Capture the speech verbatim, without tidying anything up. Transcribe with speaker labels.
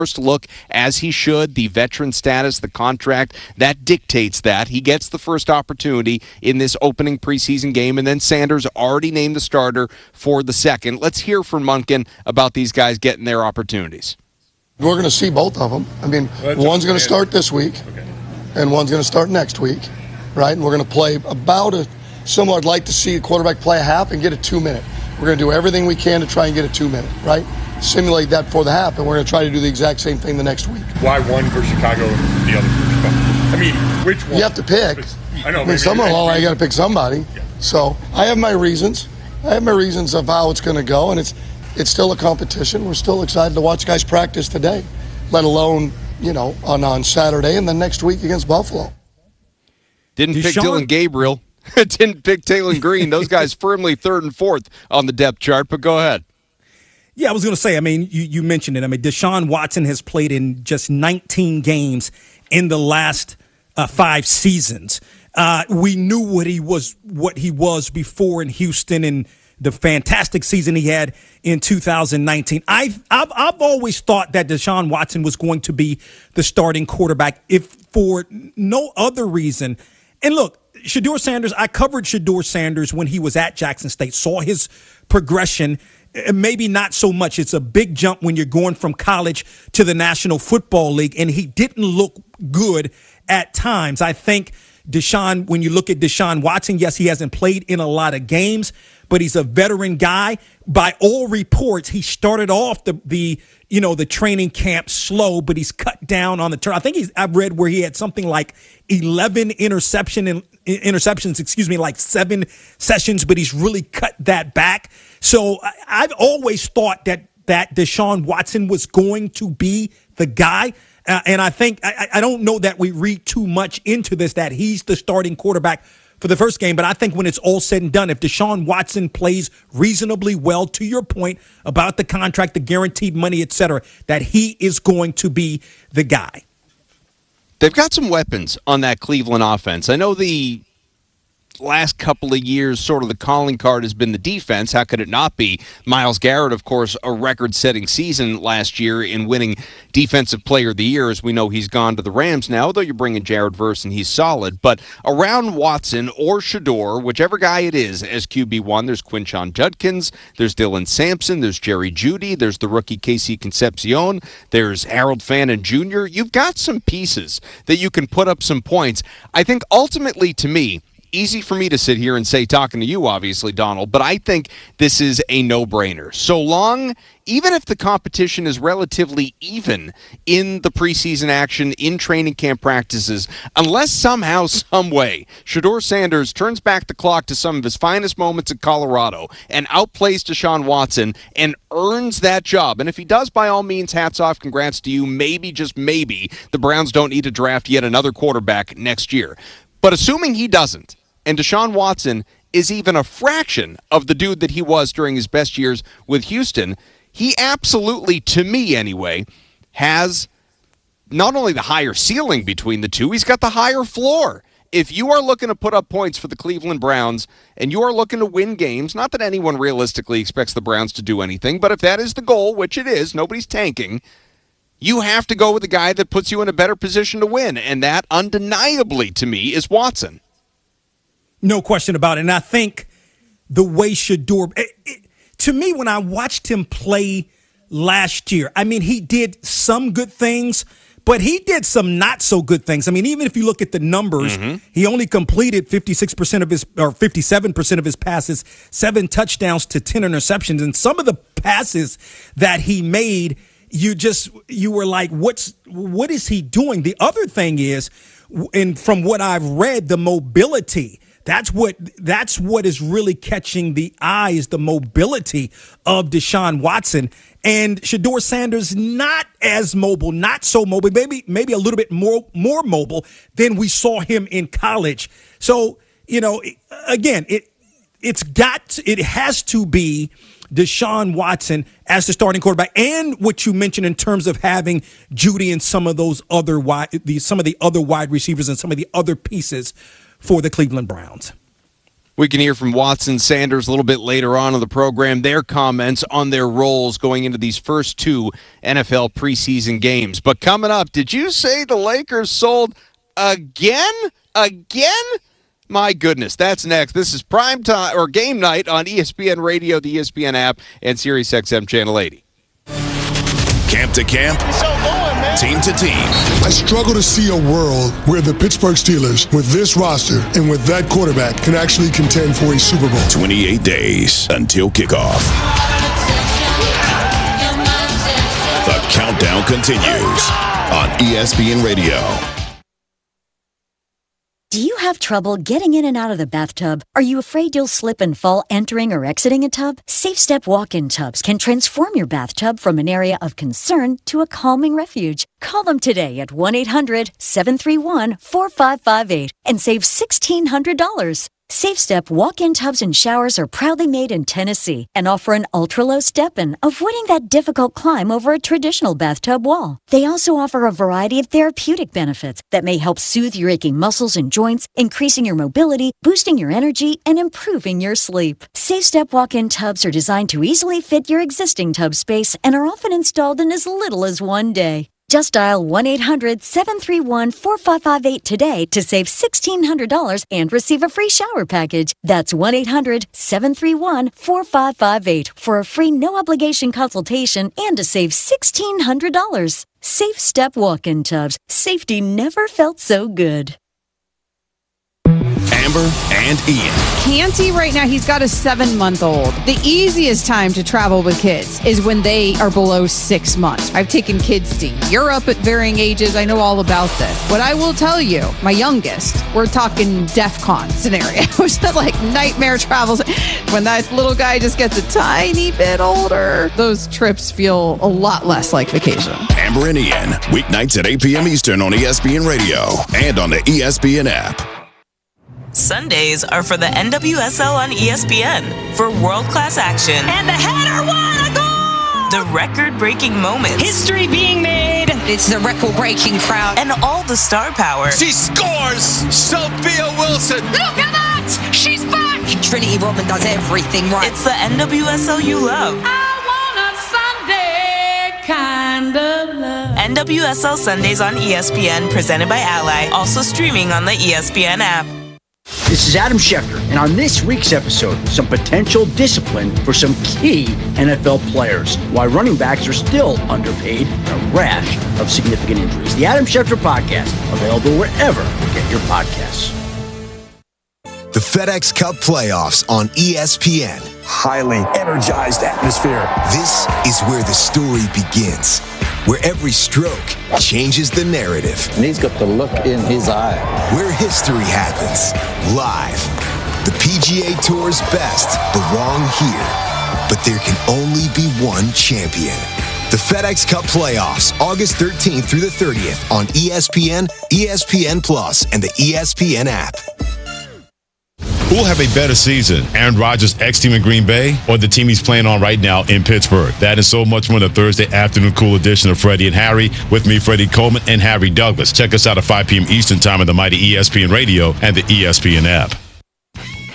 Speaker 1: first look, as he should. The veteran status, the contract, that dictates that. He gets the first opportunity in this opening preseason game, and then Sanders already named the starter for the second. Let's hear from Monken about these guys getting their opportunities.
Speaker 2: We're going to see both of them. I mean, well, one's going to start this week, okay, and one's going to start next week, right? And we're going to play about a similar. I'd like to see a quarterback play a half and get a two-minute. We're going to do everything we can to try and get a two-minute, right? Simulate that for the half, and we're going to try to do the exact same thing the next week.
Speaker 3: Why one for Chicago and the other for Chicago? I mean, which one?
Speaker 2: You have to pick.
Speaker 3: I know.
Speaker 2: I mean, somewhere along the line, you got to pick somebody. Yeah. So I have my reasons. I have my reasons of how it's going to go, and it's it's still a competition. We're still excited to watch guys practice today, let alone, you know, on, on Saturday and then next week against Buffalo.
Speaker 1: Didn't
Speaker 4: Deshaun-
Speaker 1: pick Dylan Gabriel. Didn't pick Taylor Green. Those guys firmly third and fourth on the depth chart, but go ahead.
Speaker 4: Yeah, I was going to say, I mean, you, you mentioned it. I mean, Deshaun Watson has played in just nineteen games in the last uh, five seasons. Uh, we knew what he was, what he was before in Houston and the fantastic season he had in two thousand nineteen. I've, I've, I've always thought that Deshaun Watson was going to be the starting quarterback, if for no other reason. And look, Shedeur Sanders, I covered Shedeur Sanders when he was at Jackson State, saw his progression. Maybe not so much. It's a big jump when you're going from college to the National Football League, and he didn't look good at times. I think Deshaun, when you look at Deshaun Watson, yes, he hasn't played in a lot of games, but he's a veteran guy. By all reports, he started off the, the you know, the training camp slow, but he's cut down on the turn. I think he's, I've read where he had something like eleven interception and interceptions, excuse me, like seven sessions, but he's really cut that back. So I've always thought that that Deshaun Watson was going to be the guy. Uh, and I think I, I don't know that we read too much into this, that he's the starting quarterback for the first game. But I think when it's all said and done, if Deshaun Watson plays reasonably well, to your point about the contract, the guaranteed money, et cetera, that he is going to be the guy.
Speaker 1: They've got some weapons on that Cleveland offense. I know the last couple of years, sort of the calling card has been the defense. How could it not be? Myles Garrett, of course, a record-setting season last year in winning Defensive Player of the Year. As we know, he's gone to the Rams now, though you're bringing Jared Verse and he's solid. But around Watson or Shedeur, whichever guy it is, as Q B one, there's Quinshon Judkins, there's Dylan Sampson, there's Jerry Jeudy, there's the rookie Casey Concepcion, there's Harold Fannin Junior You've got some pieces that you can put up some points. I think ultimately, to me, easy for me to sit here and say, talking to you, obviously, Donald, but I think this is a no-brainer. So long, even if the competition is relatively even in the preseason action, in training camp practices, unless somehow, some way, Shedeur Sanders turns back the clock to some of his finest moments at Colorado and outplays Deshaun Watson and earns that job. And if he does, by all means, hats off, congrats to you. Maybe, just maybe, the Browns don't need to draft yet another quarterback next year. But assuming he doesn't, and Deshaun Watson is even a fraction of the dude that he was during his best years with Houston, he absolutely, to me anyway, has not only the higher ceiling between the two, he's got the higher floor. If you are looking to put up points for the Cleveland Browns and you are looking to win games, not that anyone realistically expects the Browns to do anything, but if that is the goal, which it is, nobody's tanking, you have to go with the guy that puts you in a better position to win, and that undeniably, to me, is Watson.
Speaker 4: No question about it. And I think the way Shedeur, it, it, to me, when I watched him play last year, I mean, he did some good things, but he did some not so good things. I mean, even if you look at the numbers, mm-hmm. he only completed fifty-six percent of his, or fifty-seven percent of his passes, seven touchdowns to ten interceptions. And some of the passes that he made, you just, you were like, what's, what is he doing? The other thing is, and from what I've read, the mobility. That's what that's what is really catching the eye, is the mobility of Deshaun Watson. And Shedeur Sanders, not as mobile, not so mobile, maybe maybe a little bit more more mobile than we saw him in college. So, you know, again, it it's got it has to be Deshaun Watson as the starting quarterback, and what you mentioned in terms of having Jeudy and some of those other wide, the, some of the other wide receivers and some of the other pieces for the Cleveland Browns.
Speaker 1: We can hear from Watson, Sanders a little bit later on in the program, their comments on their roles going into these first two N F L preseason games. But coming up, did you say the Lakers sold again? Again? My goodness, that's next. This is prime time or game night on E S P N Radio, the E S P N app, and Sirius X M Channel eighty.
Speaker 5: Camp to camp, team to team.
Speaker 6: I struggle to see a world where the Pittsburgh Steelers, with this roster and with that quarterback, can actually contend for a Super Bowl.
Speaker 5: twenty-eight days until kickoff. The countdown continues on E S P N Radio.
Speaker 7: Do you have trouble getting in and out of the bathtub? Are you afraid you'll slip and fall entering or exiting a tub? SafeStep walk-in tubs can transform your bathtub from an area of concern to a calming refuge. Call them today at one eight hundred seven three one four five five eight and save sixteen hundred dollars. SafeStep walk-in tubs and showers are proudly made in Tennessee and offer an ultra-low step-in, avoiding that difficult climb over a traditional bathtub wall. They also offer a variety of therapeutic benefits that may help soothe your aching muscles and joints, increasing your mobility, boosting your energy, and improving your sleep. SafeStep walk-in tubs are designed to easily fit your existing tub space and are often installed in as little as one day. Just dial one eight hundred seven three one four five five eight today to save sixteen hundred dollars and receive a free shower package. That's one eight hundred seven three one four five five eight for a free no-obligation consultation and to save sixteen hundred dollars. Safe Step walk-in tubs. Safety never felt so good.
Speaker 5: Amber and Ian.
Speaker 8: Canty right now, he's got a seven-month-old. The easiest time to travel with kids is when they are below six months. I've taken kids to Europe at varying ages. I know all about this. What I will tell you, my youngest, we're talking DEFCON scenarios, like nightmare travels. When that little guy just gets a tiny bit older, those trips feel a lot less like vacation.
Speaker 5: Amber and Ian, weeknights at eight p.m. Eastern on E S P N Radio and on the E S P N app.
Speaker 9: Sundays are for the N W S L on E S P N for world-class action.
Speaker 10: And the header won a goal!
Speaker 9: The record-breaking moments.
Speaker 10: History being made. It's the record-breaking crowd.
Speaker 9: And all the star power.
Speaker 11: She scores! Sophia Wilson!
Speaker 10: Look at that! She's back! Trinity Rodman does everything right.
Speaker 9: It's the N W S L you love.
Speaker 10: I want a Sunday kind of love.
Speaker 9: N W S L Sundays on E S P N, presented by Ally. Also streaming on the E S P N app.
Speaker 12: This is Adam Schefter, and on this week's episode, some potential discipline for some key N F L players, why running backs are still underpaid, and a rash of significant injuries. The Adam Schefter Podcast, available wherever you get your podcasts.
Speaker 13: The FedEx Cup playoffs on E S P N.
Speaker 14: Highly energized atmosphere.
Speaker 13: This is where the story begins, where every stroke changes the narrative.
Speaker 15: And he's got the look in his eye.
Speaker 13: Where history happens, live. The P G A Tour's best belong here, but there can only be one champion. The FedEx Cup playoffs, August thirteenth through the thirtieth on E S P N, E S P N Plus, and the E S P N app.
Speaker 16: Who will have a better season, Aaron Rodgers' ex-team in Green Bay or the team he's playing on right now in Pittsburgh? That and so much more in the Thursday afternoon cool edition of Freddie and Harry. With me, Freddie Coleman and Harry Douglas. Check us out at five p.m. Eastern Time on the mighty E S P N Radio and the E S P N app.